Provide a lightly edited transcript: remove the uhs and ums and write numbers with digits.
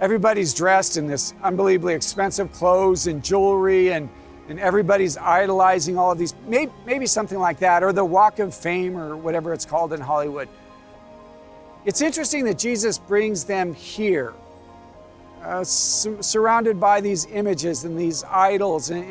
everybody's dressed in this unbelievably expensive clothes and jewelry, and everybody's idolizing all of these, maybe something like that, or the Walk of Fame or whatever it's called in Hollywood. It's interesting that Jesus brings them here, surrounded by these images and these idols, and